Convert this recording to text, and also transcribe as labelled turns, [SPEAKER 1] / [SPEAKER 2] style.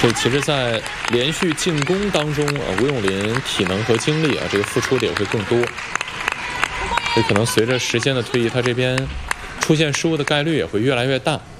[SPEAKER 1] 所以其实在连续进攻当中吴永林体能和精力这个付出的也会更多，所以可能随着时间的推移，他这边出现失误的概率也会越来越大。